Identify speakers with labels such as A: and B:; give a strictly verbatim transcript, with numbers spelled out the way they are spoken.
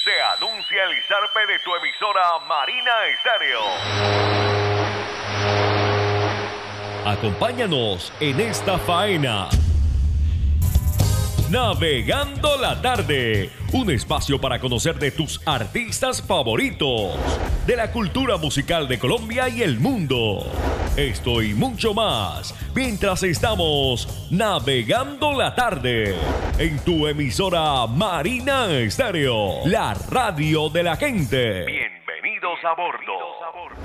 A: Se anuncia el zarpe de tu emisora Marina Estéreo.
B: Acompáñanos en esta faena. Navegando la tarde, un espacio para conocer de tus artistas favoritos, de la cultura musical de Colombia y el mundo. Esto y mucho más, mientras estamos navegando la tarde, en tu emisora Marina Estéreo, la radio de la gente.
A: Bienvenidos a bordo.